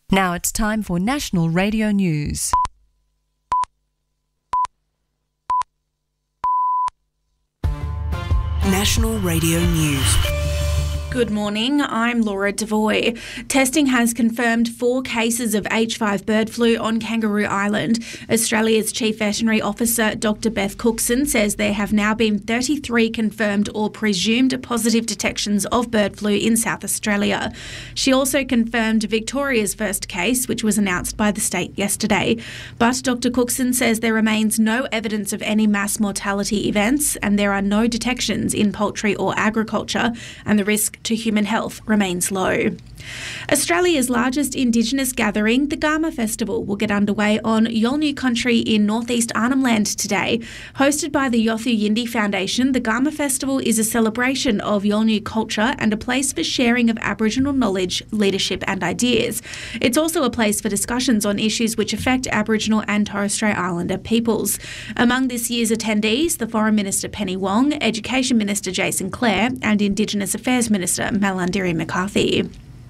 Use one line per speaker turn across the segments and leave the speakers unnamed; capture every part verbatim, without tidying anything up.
Now it's time for National Radio News.
National Radio News.
Good morning, I'm Laura Devoy. Testing has confirmed four cases of H five bird flu on Kangaroo Island. Australia's Chief Veterinary Officer Doctor Beth Cookson says there have now been thirty-three confirmed or presumed positive detections of bird flu in South Australia. She also confirmed Victoria's first case, which was announced by the state yesterday. But Doctor Cookson says there remains no evidence of any mass mortality events and there are no detections in poultry or agriculture, and the risk to human health remains low. Australia's largest Indigenous gathering, the Garma Festival, will get underway on Yolngu country in northeast Arnhem Land today. Hosted by the Yothu Yindi Foundation, the Garma Festival is a celebration of Yolngu culture and a place for sharing of Aboriginal knowledge, leadership and ideas. It's also a place for discussions on issues which affect Aboriginal and Torres Strait Islander peoples. Among this year's attendees, the Foreign Minister Penny Wong, Education Minister Jason Clare and Indigenous Affairs Minister Malarndirri McCarthy.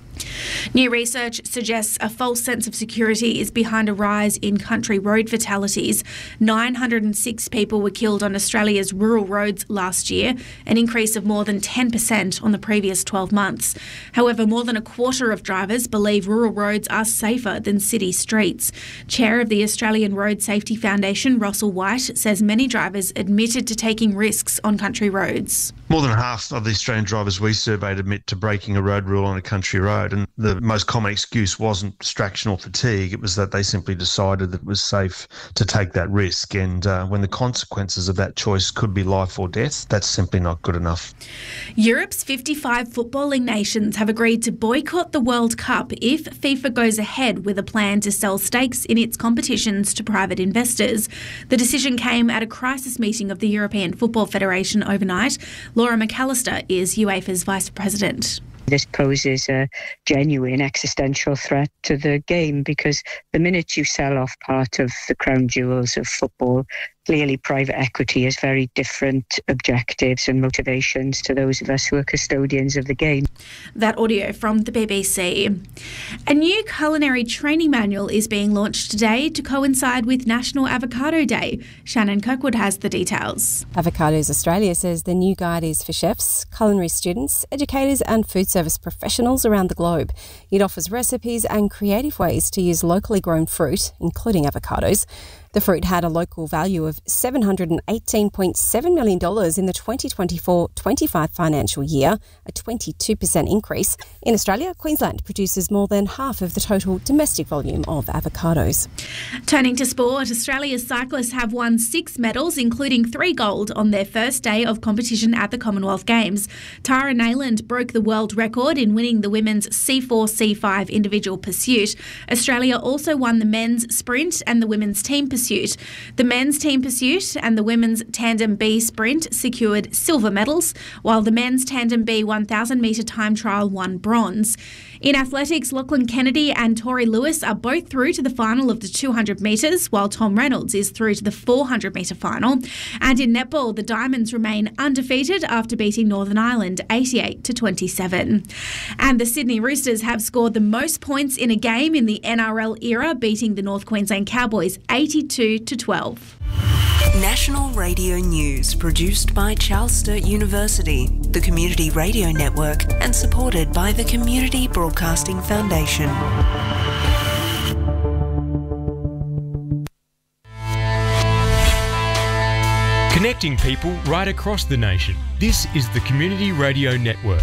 New research suggests a false sense of security is behind a rise in country road fatalities. nine hundred six people were killed on Australia's rural roads last year, an increase of more than ten percent on the previous twelve months. However, more than a quarter of drivers believe rural roads are safer than city streets. Chair of the Australian Road Safety Foundation, Russell White, says many drivers admitted to taking risks on country roads.
More than half of the Australian drivers we surveyed admit to breaking a road rule on a country road, and the most common excuse wasn't distraction or fatigue, it was that they simply decided that it was safe to take that risk, and uh, when the consequences of that choice could be life or death, that's simply not good enough.
Europe's fifty-five footballing nations have agreed to boycott the World Cup if FIFA goes ahead with a plan to sell stakes in its competitions to private investors. The decision came at a crisis meeting of the European Football Federation overnight. Laura McAllister is UEFA's Vice President.
This poses a genuine existential threat to the game because the minute you sell off part of the crown jewels of football, clearly private equity has very different objectives and motivations to those of us who are custodians of the game.
That audio from the B B C. A new culinary training manual is being launched today to coincide with National Avocado Day. Shannon Kirkwood has the details.
Avocados Australia says the new guide is for chefs, culinary students, educators and food service professionals around the globe. It offers recipes and creative ways to use locally grown fruit, including avocados. The fruit had a local value of seven hundred eighteen point seven million dollars in the twenty twenty-four twenty-five financial year, a twenty-two percent increase. In Australia, Queensland produces more than half of the total domestic volume of avocados.
Turning to sport, Australia's cyclists have won six medals, including three gold, on their first day of competition at the Commonwealth Games. Tara Nayland broke the world record in winning the women's C four C five individual pursuit. Australia also won the men's sprint and the women's team pursuit. The men's team pursuit and the women's tandem B sprint secured silver medals, while the men's tandem B one thousand metre time trial won bronze. In athletics, Lachlan Kennedy and Tori Lewis are both through to the final of the two hundred metres, while Tom Reynolds is through to the four hundred metre final. And in netball, the Diamonds remain undefeated after beating Northern Ireland eighty-eight to twenty-seven. And the Sydney Roosters have scored the most points in a game in the N R L era, beating the North Queensland Cowboys eighty-two to twelve.
National Radio News, produced by Charles Sturt University, the Community Radio Network, and supported by the Community Broadcasting Foundation.
Connecting people right across the nation. This is the Community Radio Network.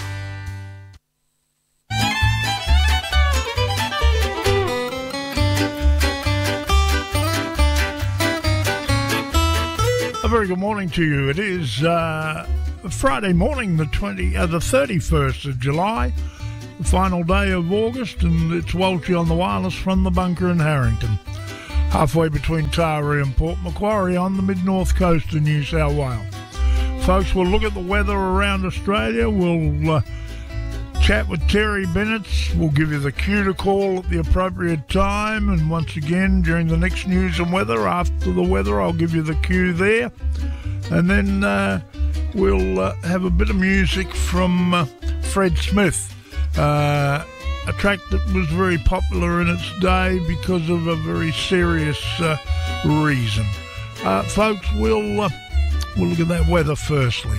A very good morning to you. It is uh, Friday morning, the twenty, uh, the thirty-first of July, the final day of August, and it's Walshy on the wireless from the bunker in Harrington, halfway between Taree and Port Macquarie on the mid-north coast of New South Wales. Folks, we'll look at the weather around Australia. We'll uh, chat with Terry Bennett. We'll give you the cue to call at the appropriate time, and once again during the next news and weather, after the weather, I'll give you the cue there. And then uh, we'll uh, have a bit of music from uh, Fred Smith, uh, a track that was very popular in its day because of a very serious uh, reason. Uh, folks, we'll, uh, we'll look at that weather firstly.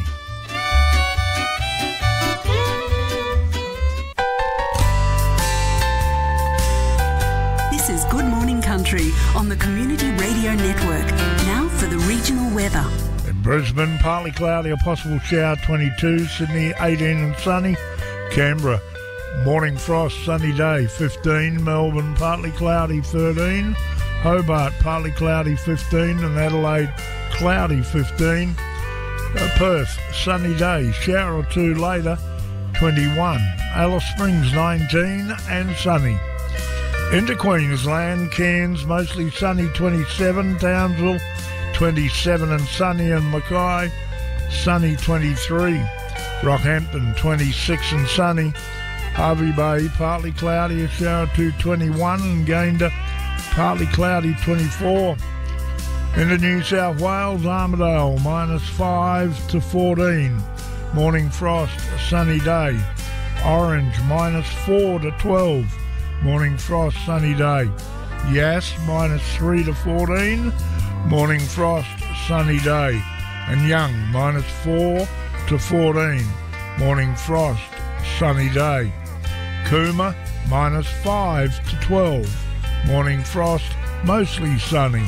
This is Good Morning Country on the Community Radio Network. Now for the regional weather.
In Brisbane, partly cloudy, a possible shower, twenty-two. Sydney, eighteen and sunny. Canberra, morning frost, sunny day, fifteen. Melbourne, partly cloudy, thirteen. Hobart, partly cloudy, fifteen. And Adelaide, cloudy, fifteen. Uh, Perth, sunny day, shower or two later, twenty-one. Alice Springs, nineteen and sunny. Into Queensland, Cairns, mostly sunny, twenty-seven. Townsville, twenty-seven and sunny. And Mackay, sunny, twenty-three. Rockhampton, twenty-six and sunny. Hervey Bay, partly cloudy, a shower to twenty-one. And Gayndah, partly cloudy, twenty-four. Into New South Wales, Armidale, minus five to fourteen. Morning frost, a sunny day. Orange, minus four to twelve. Morning frost, sunny day. Yass, minus three to fourteen. Morning frost, sunny day. And Young, minus four to fourteen. Morning frost, sunny day. Cooma, minus five to twelve. Morning frost, mostly sunny.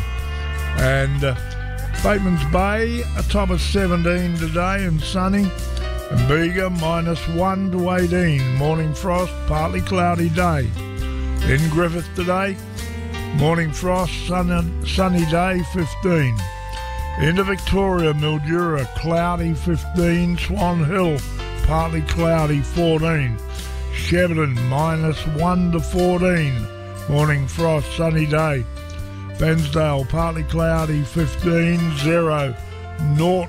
And uh, Bateman's Bay, a top of seventeen today and sunny. And Bega, minus one to eighteen. Morning frost, partly cloudy day. In Griffith today, morning frost, sun, sunny day, fifteen. Into Victoria, Mildura, cloudy, fifteen. Swan Hill, partly cloudy, fourteen. Shepparton, minus one to fourteen. Morning frost, sunny day. Bairnsdale, partly cloudy, fifteen. Zero, naught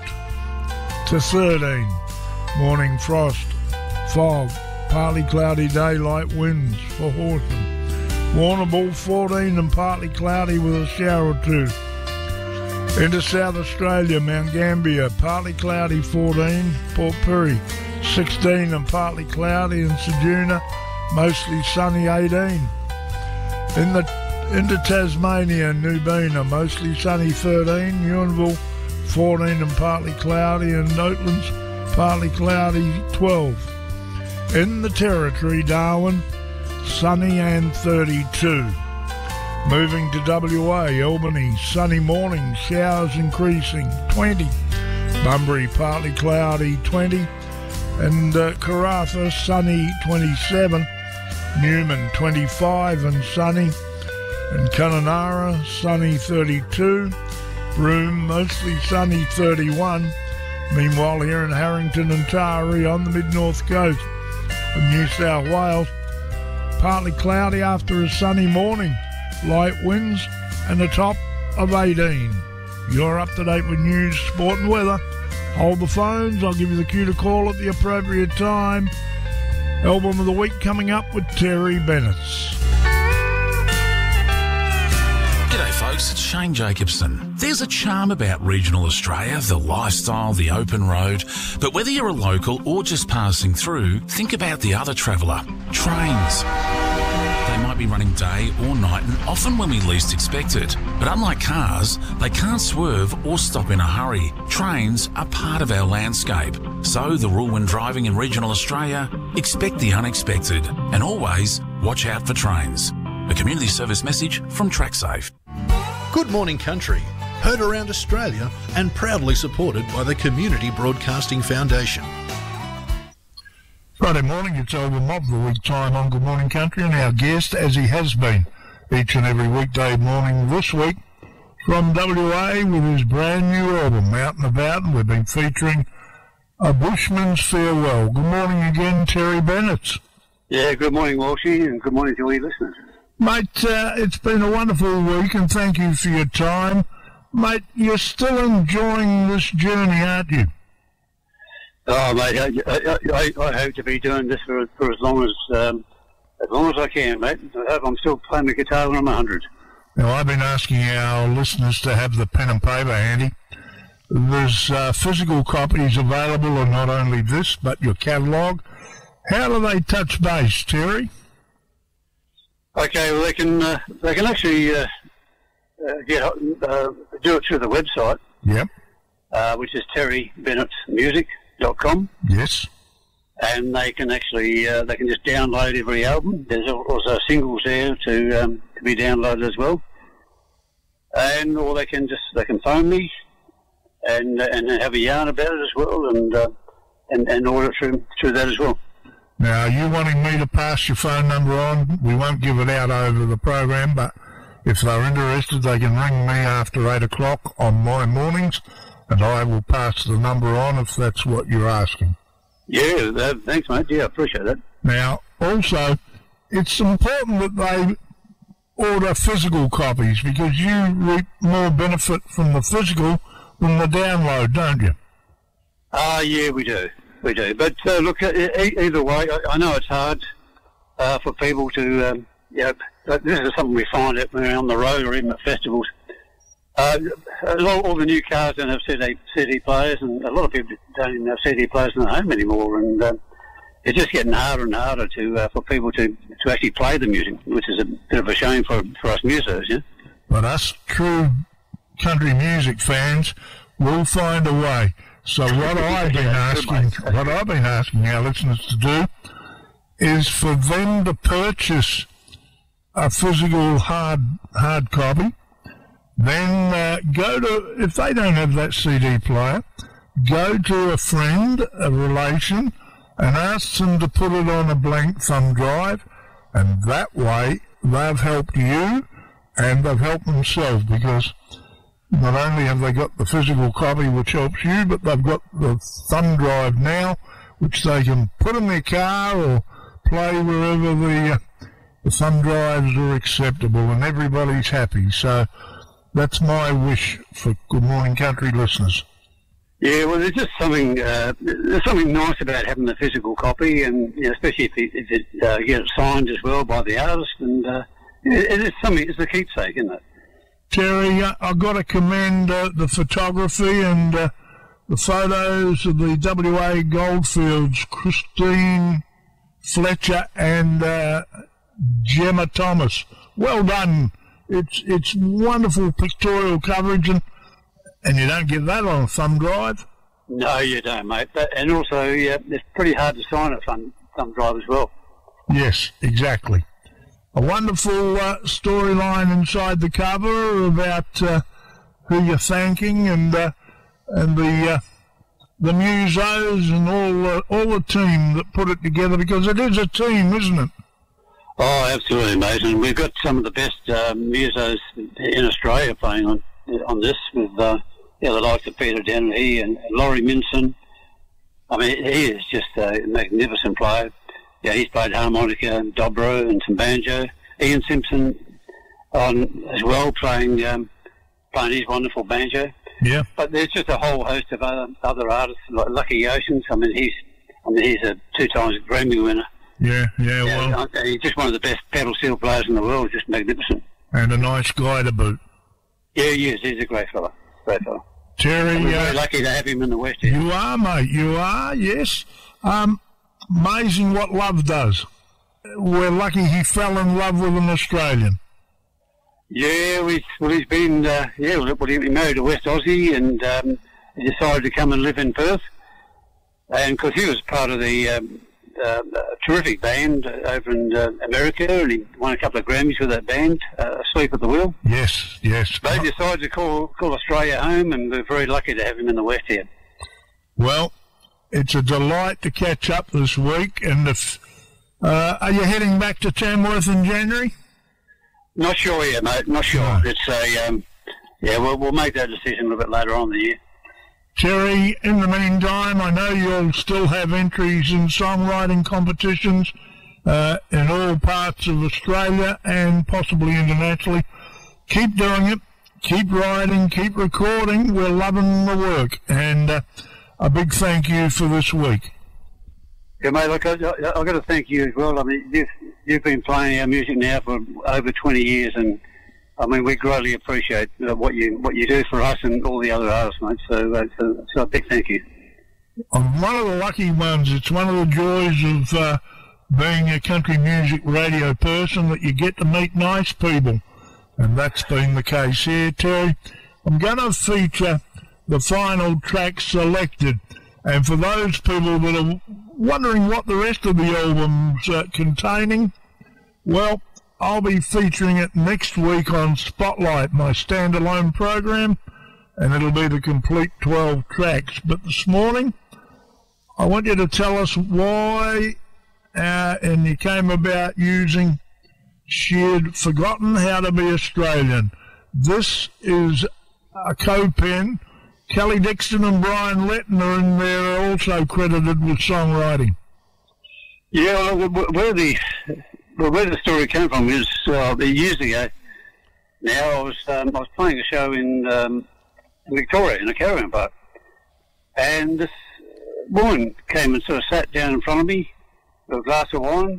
to thirteen. Morning frost, fog, partly cloudy day, light winds for Horsham. Warrnambool, fourteen and partly cloudy with a shower or two. Into South Australia, Mount Gambier, partly cloudy, fourteen. Port Pirie, sixteen and partly cloudy. And Ceduna, mostly sunny, eighteen. In the into Tasmania, Nubina, mostly sunny, thirteen. Ewanville, fourteen and partly cloudy. And Oatlands, partly cloudy, twelve. In the Territory, Darwin, sunny and thirty-two. Moving to W A, Albany, sunny morning, showers increasing, twenty. Bunbury, partly cloudy, twenty. And uh, Karratha, sunny, twenty-seven. Newman, twenty-five and sunny. And Kununurra, sunny, thirty-two. Broome, mostly sunny, thirty-one. Meanwhile, here in Harrington and Taree on the mid-north coast of New South Wales, partly cloudy after a sunny morning, light winds and a top of eighteen. You're up to date with news, sport and weather. Hold the phones, I'll give you the cue to call at the appropriate time. Album of the week coming up with Terry Bennett.
G'day folks, it's Shane Jacobson. There's a charm about regional Australia, the lifestyle, the open road. But whether you're a local or just passing through, think about the other traveller, trains. They might be running day or night and often when we least expect it. But unlike cars, they can't swerve or stop in a hurry. Trains are part of our landscape. So the rule when driving in regional Australia, expect the unexpected and always watch out for trains. A community service message from TrackSafe.
Good Morning Country, heard around Australia and proudly supported by the Community Broadcasting Foundation.
Friday morning, it's Album of the Week time on Good Morning Country, and our guest, as he has been each and every weekday morning this week, from W A with his brand new album, Out and About, and we've been featuring A Bushman's Farewell. Good morning again, Terry Bennett.
Yeah, good morning, Walshy, and good morning to all your listeners.
Mate, uh, it's been a wonderful week, and thank you for your time. Mate, you're still enjoying this journey, aren't you?
Oh, mate, I, I, I, I hope to be doing this for, for as long as um, as long as I can, mate. I hope I'm still playing the guitar when I'm one hundred.
Now, I've been asking our listeners to have the pen and paper handy. There's uh, physical copies available of not only this, but your catalogue. How do they touch base, Terry?
Okay, well, they can uh, they can actually uh, uh, get uh, do it through the website.
Yep.
Uh, which is terry bennett music dot com.
Yes.
And they can actually uh, they can just download every album. There's also singles there to um, to be downloaded as well. And or they can just they can phone me and uh, and have a yarn about it as well, and uh, and and order it through through that as well.
Now, are you wanting me to pass your phone number on? We won't give it out over the program, but if they're interested, they can ring me after eight o'clock on my mornings, and I will pass the number on if that's what you're asking.
Yeah, uh, thanks, mate. Yeah, I appreciate that.
Now, also, it's important that they order physical copies because you reap more benefit from the physical than the download, don't you?
Ah, uh, yeah, we do. We do. But uh, look, e- either way, I, I know it's hard uh, for people to, um, you know, this is something we find out when we're on the road or even at festivals. Uh, a lot, all the new cars don't have C D, C D players, and a lot of people don't even have C D players in the home anymore. And um, it's just getting harder and harder to uh, for people to, to actually play the music, which is a bit of a shame for, for us musicians. Yeah?
But us true country music fans will find a way. So what I've been asking, what I've been asking our listeners to do is for them to purchase a physical hard hard copy. Then uh, go to, if they don't have that C D player, go to a friend, a relation, and ask them to put it on a blank thumb drive, and that way they've helped you and they've helped themselves, because not only have they got the physical copy which helps you, but they've got the thumb drive now, which they can put in their car or play wherever the, uh, the thumb drives are acceptable, and everybody's happy. So that's my wish for Good Morning Country listeners.
Yeah, well, there's just something uh, there's something nice about having the physical copy, and you know, especially if it, if it uh, gets signed as well by the artist, and uh, it, it's something. It's a keepsake, isn't it?
Terry, uh, I've got to commend uh, the photography and uh, the photos of the W A Goldfields, Christine Fletcher and uh, Gemma Thomas. Well done. It's it's wonderful pictorial coverage, and and you don't get that on a thumb drive.
No, you don't, mate. But, and also, yeah, it's pretty hard to sign a thumb, thumb drive as well.
Yes, exactly. A wonderful uh, storyline inside the cover about uh, who you're thanking, and uh, and the uh, the musos and all uh, all the team that put it together, because it is a team, isn't it?
Oh, absolutely, mate. And we've got some of the best uh, musos in Australia playing on on this, with uh, yeah, the likes of Peter Dennehy and Laurie Minson. I mean, he is just a magnificent player. Yeah, he's played harmonica and dobro and some banjo. Ian Simpson on as well, playing um, playing his wonderful banjo.
Yeah.
But there's just a whole host of other other artists like Lucky Oceans. I mean, he's I mean he's a two times Grammy winner.
Yeah, yeah,
yeah,
well,
he's just one of the best pedal steel players in the world. Just magnificent.
And a nice guy to boot.
Yeah, he is. He's a great fella. Great fella.
Terry,
and we're very
uh,
lucky to have him in the West here.
You are, mate. You are. Yes. Um, amazing what love does. We're lucky he fell in love with an Australian.
Yeah, we, well, he's been, uh, yeah, well, he married a West Aussie, and um, he decided to come and live in Perth. And because he was part of the um, uh, terrific band over in uh, America, and he won a couple of Grammys with that band, uh, Asleep at the Wheel.
Yes, yes.
They decided to call, call Australia home, and we're very lucky to have him in the West here.
Well, it's a delight to catch up this week, and if Uh, are you heading back to Tamworth in January?
Not sure yet, mate. Not sure. No. It's a um, yeah. We'll we'll make that decision a little bit later on in the year.
Terry, in the meantime, I know you'll still have entries in songwriting competitions uh, in all parts of Australia and possibly internationally. Keep doing it. Keep writing. Keep recording. We're loving the work, and uh, a big thank you for this week.
Yeah, mate, look, I, I, I've got to thank you as well. I mean, you've, you've been playing our music now for over twenty years, and I mean, we greatly appreciate uh, what you what you do for us and all the other artists, mate. So, uh, so, so a big thank you.
I'm one of the lucky ones. It's one of the joys of uh, being a country music radio person, that you get to meet nice people. And that's been the case here, Terry. I'm going to feature the final track selected. And for those people that are wondering what the rest of the album's uh, containing, well, I'll be featuring it next week on Spotlight, my standalone program, and it'll be the complete twelve tracks. But this morning, I want you to tell us why uh, and you came about using She'd Forgotten How to Be Australian. This is a co-pen. Kelly Dixon and Brian Letton are in there, are also credited with songwriting.
Yeah, well, where the well, where the story came from is uh, years ago. Now I was um, I was playing a show in, um, in Victoria in a caravan park, and this woman came and sort of sat down in front of me with a glass of wine,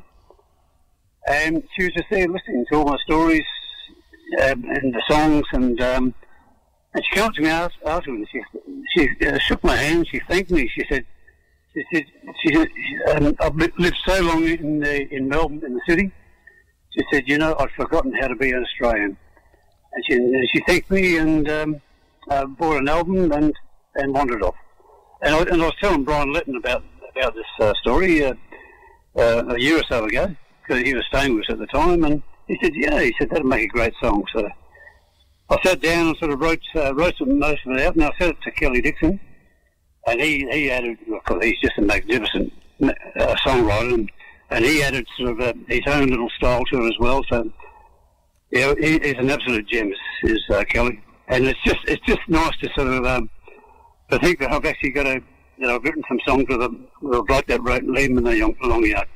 and she was just there listening to all my stories um, and the songs, and um, and she came up to me afterwards and she she uh, shook my hand. She thanked me. She said, she said, she said um, I've lived so long in the, in Melbourne in the city. She said, you know, I'd forgotten how to be an Australian. And she and she thanked me and um, uh, bought an album and and wandered off. And I, and I was telling Brian Letton about about this uh, story uh, uh, a year or so ago, because he was staying with us at the time, and he said, yeah, he said, that'd make a great song. So I sat down and sort of wrote uh, wrote some, most of it out, and I sent it to Kelly Dixon, and he, he added, because he's just a magnificent uh, songwriter, and, and he added sort of uh, his own little style to it as well. So yeah, he, he's an absolute gem, is, is uh, Kelly, and it's just it's just nice to sort of um, to think that I've actually got a that I've written some songs with a, with a bloke that wrote "Leave Me in the Young, Long Yard."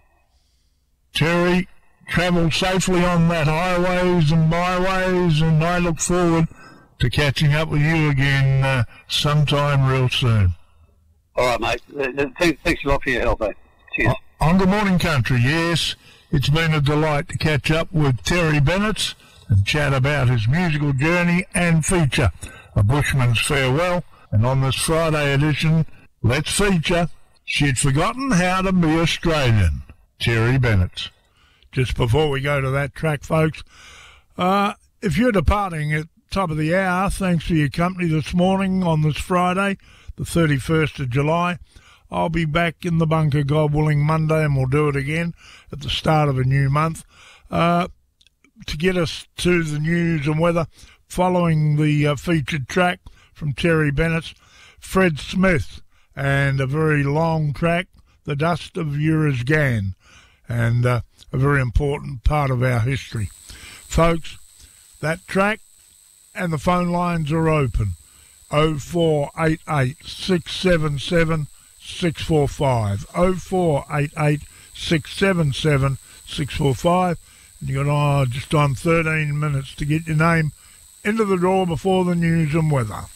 Terry, travel safely on that highways and byways, and I look forward to catching up with you again uh, sometime real soon.
All right, mate. Uh, thanks, thanks a lot for your help, mate. Cheers.
On Good Morning Country, yes, it's been a delight to catch up with Terry Bennett and chat about his musical journey and feature, A Bushman's Farewell. And on this Friday edition, let's feature She'd Forgotten How to Be Australian, Terry Bennett. Just before we go to that track, folks, uh, if you're departing at top of the hour, thanks for your company this morning on this Friday, the thirty-first of July. I'll be back in the bunker, God willing, Monday, and we'll do it again at the start of a new month. Uh, to get us to the news and weather, following the uh, featured track from Terry Bennett, Fred Smith, and a very long track, The Dust of Uruzgan, and uh, a very important part of our history. Folks, that track and the phone lines are open. oh four eight eight, six seven seven, six four five. oh four eight eight, six seven seven, six four five. And you've got oh, just on thirteen minutes to get your name into the draw before the news and weather.